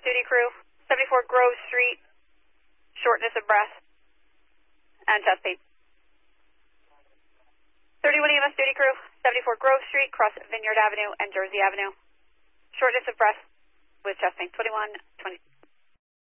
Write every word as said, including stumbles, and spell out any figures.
duty crew, seventy-four Grove Street, shortness of breath, and chest pain. thirty-one E M S duty crew, seventy-four Grove Street, cross Vineyard Avenue and Jersey Avenue, shortness of breath with chest pain. twenty-one twenty.